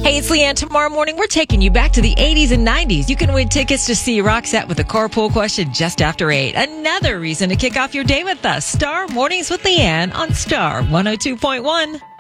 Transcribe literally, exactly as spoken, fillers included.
Hey, it's Leanne. Tomorrow morning, we're taking you back to the eighties and nineties. You can win tickets to see Roxette with a carpool question just after eight. Another reason to kick off your day with us. Star Mornings with Leanne on Star one oh two point one.